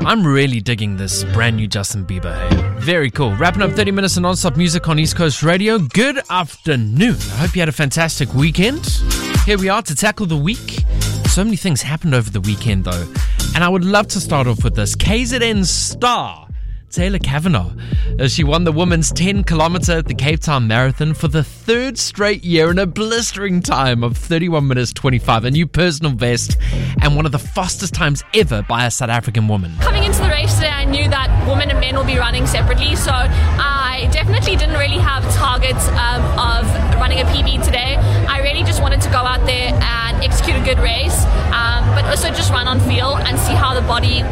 I'm really digging this brand new Justin Bieber. Hey, very cool. Wrapping up 30 minutes of non-stop music on East Coast Radio. Good afternoon. I hope you had a fantastic weekend. Here we are to tackle the week. So many things happened over the weekend, though. And I would love to start off with this. KZN star Taylor Kavanagh, she won the women's 10-kilometer at the Cape Town Marathon for the third straight year in a blistering time of 31 minutes 25, a new personal best and one of the fastest times ever by a South African woman. Coming into the race today, I knew that women and men will be running separately, so I definitely didn't really have targets of running a PB today. I really just wanted to go out there and execute a good race, but also just run on feel and see how the body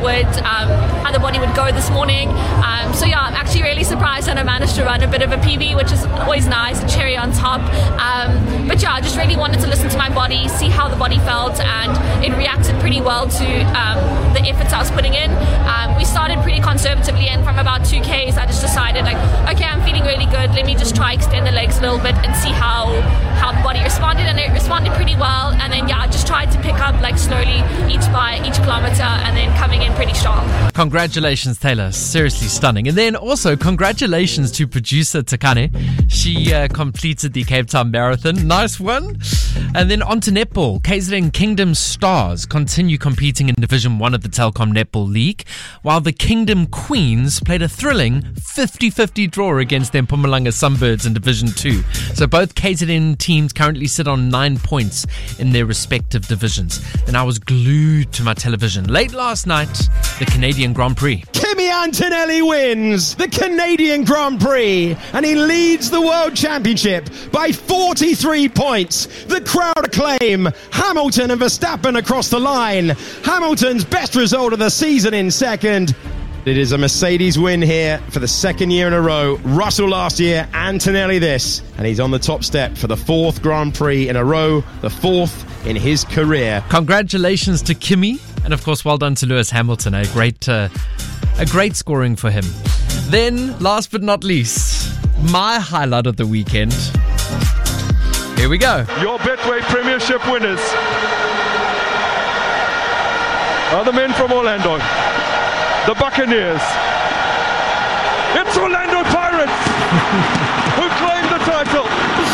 would go this morning. So yeah, I'm actually really surprised that I managed to run a bit of a PB, which is always nice, a cherry on top. But yeah, I just really wanted to listen to my body, see how the body felt, and it reacted pretty well to the efforts I was putting in. We started pretty conservatively, and from about 2Ks, I just decided, okay, I'm feeling really good. Let me just try extend the legs a little bit and see how the body responded, and it responded pretty well. And then yeah, I just tried to pick up slowly each kilometer, and then coming in pretty strong. Congratulations, Taylor. Seriously stunning. And then also congratulations to producer Takane. She completed the Cape Town Marathon. Nice one. And then on to netball. KZN Kingdom Stars continue competing in Division 1 of the Telkom Netball League, while the Kingdom Queens played a thrilling 50-50 draw against the Mpumalanga Sunbirds in Division 2. So both KZN teams currently sit on 9 points in their respective divisions. And I was glued to my television late last night, the Canadian Grand Prix. Kimi Antonelli wins the Canadian Grand Prix and he leads the World Championship by 43 points. The crowd acclaim Hamilton and Verstappen across the line. Hamilton's best result of the season in second. It is a Mercedes win here for the second year in a row. Russell last year, Antonelli this. And he's on the top step for the fourth Grand Prix in a row, the fourth in his career. Congratulations to Kimi. And of course, well done to Lewis Hamilton. A great scoring for him. Then, last but not least, my highlight of the weekend. Here we go. Your Betway Premiership winners are the men from Orlando, the Buccaneers. It's Orlando Pirates who claim the title.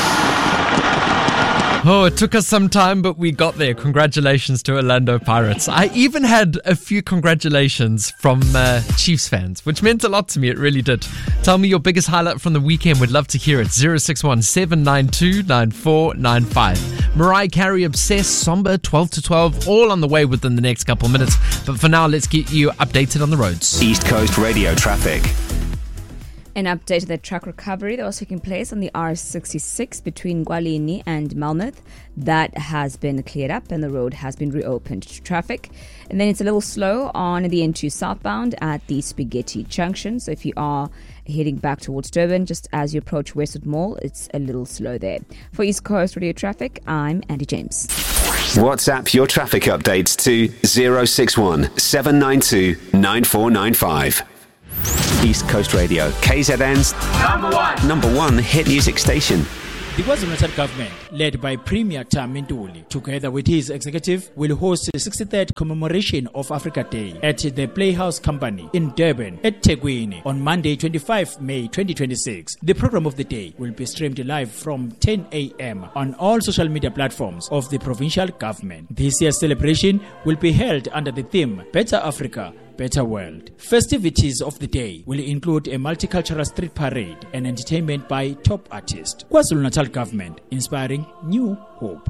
Oh, it took us some time, but we got there. Congratulations to Orlando Pirates. I even had a few congratulations from Chiefs fans, which meant a lot to me. It really did. Tell me your biggest highlight from the weekend. We'd love to hear it. 061 792 9495. Mariah Carey, Obsessed, Somber, 12 to 12, all on the way within the next couple minutes. But for now, let's get you updated on the roads. East Coast Radio traffic. An update of the truck recovery that was taking place on the R66 between Gualini and Malmouth. That has been cleared up and the road has been reopened to traffic. And then it's a little slow on the N2 southbound at the Spaghetti Junction. So if you are heading back towards Durban, just as you approach Westwood Mall, it's a little slow there. For East Coast Radio Traffic, I'm Andy James. WhatsApp your traffic updates to 061 792 9495. East Coast Radio, KZN's number one hit music station. The KwaZulu-Natal government, led by Premier Tam Ntuli, together with his executive, will host the 63rd commemoration of Africa Day at the Playhouse Company in Durban at Tegwini on Monday, 25 May 2026. The program of the day will be streamed live from 10 a.m. on all social media platforms of the provincial government. This year's celebration will be held under the theme Better Africa, Better World. Festivities of the day will include a multicultural street parade and entertainment by top artists. KwaZulu-Natal government, inspiring new hope.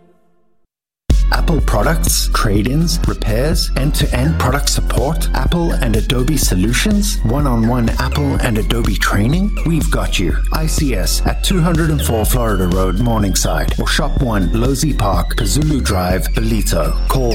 Apple products, trade-ins, repairs, end-to-end product support, Apple and Adobe solutions, one-on-one Apple and Adobe training. We've got you. ICS at 204 Florida Road, Morningside, or Shop 1, Losey Park, Kazulu Drive, Belito. Call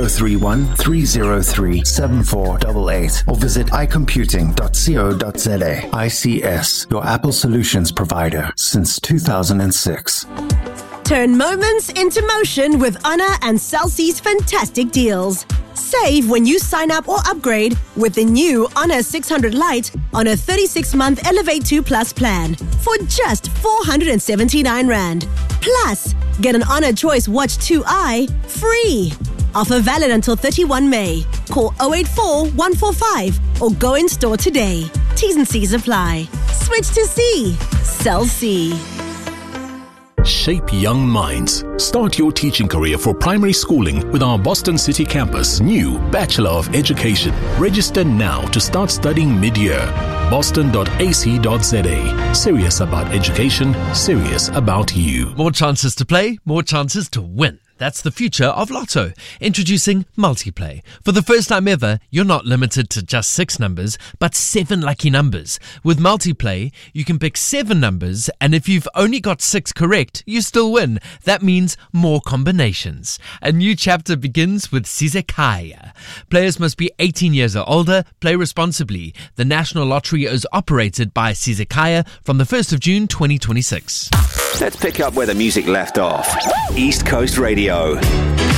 031-303-7488 or visit icomputing.co.za. ICS, your Apple solutions provider since 2006. Turn moments into motion with Honor and Cell-C's fantastic deals. Save when you sign up or upgrade with the new Honor 600 Lite on a 36-month Elevate 2 Plus plan for just 479 Rand. Plus, get an Honor Choice Watch 2i free. Offer valid until 31 May. Call 084 145 or go in store today. T's and C's apply. Switch to C. Cell C. Shape young minds. Start your teaching career for primary schooling with our Boston City campus new Bachelor of Education. Register now to start studying mid-year. boston.ac.za. Serious about education, serious about you. More chances to play, more chances to win. That's the future of Lotto. Introducing Multiplay. For the first time ever, you're not limited to just 6 numbers, but 7 lucky numbers. With Multiplay, you can pick 7 numbers, and if you've only got 6 correct, you still win. That means more combinations. A new chapter begins with Sizekaya. Players must be 18 years or older. Play responsibly. The National Lottery is operated by Sizekaya from the 1st of June 2026. Let's pick up where the music left off. East Coast Radio.